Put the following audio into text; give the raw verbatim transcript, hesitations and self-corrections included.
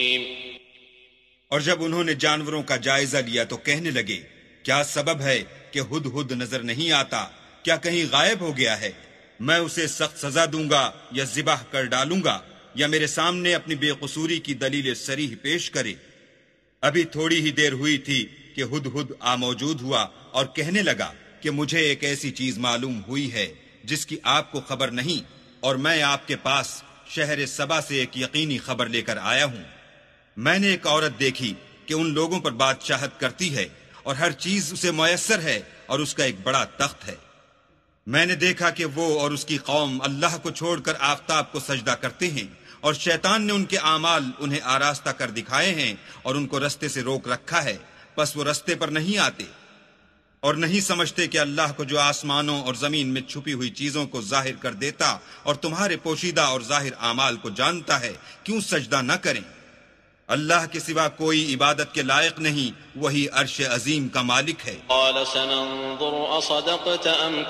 اور جب انہوں نے جانوروں کا جائزہ لیا تو کہنے لگے کیا سبب ہے کہ ہد ہد نظر نہیں آتا؟ کیا کہیں غائب ہو گیا ہے؟ میں اسے سخت سزا دوں گا یا ذبح کر ڈالوں گا یا میرے سامنے اپنی بے قصوری کی دلیل صریح پیش کرے۔ ابھی تھوڑی ہی دیر ہوئی تھی کہ ہد ہد آ موجود ہوا اور کہنے لگا کہ مجھے ایک ایسی چیز معلوم ہوئی ہے جس کی آپ کو خبر نہیں، اور میں آپ کے پاس شہر سبا سے ایک یقینی خبر لے کر آیا ہوں۔ میں نے ایک عورت دیکھی کہ ان لوگوں پر بادشاہت کرتی ہے اور ہر چیز اسے میسر ہے اور اس کا ایک بڑا تخت ہے۔ میں نے دیکھا کہ وہ اور اس کی قوم اللہ کو چھوڑ کر آفتاب کو سجدہ کرتے ہیں، اور شیطان نے ان کے اعمال انہیں آراستہ کر دکھائے ہیں اور ان کو رستے سے روک رکھا ہے، پس وہ رستے پر نہیں آتے اور نہیں سمجھتے کہ اللہ کو جو آسمانوں اور زمین میں چھپی ہوئی چیزوں کو ظاہر کر دیتا اور تمہارے پوشیدہ اور ظاہر اعمال کو جانتا ہے، کیوں سجدہ نہ کریں؟ اللہ کے سوا کوئی عبادت کے لائق نہیں، وہی عرش عظیم کا مالک ہے۔ قال سننظر اصدقت ام